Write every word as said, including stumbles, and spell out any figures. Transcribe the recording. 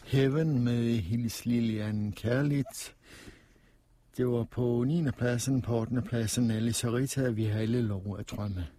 Heaven med Hills Lilian Kærligt. Det var på niende pladsen, på ottende pladsen Alice og Rita, Vi har alle lov at drømme.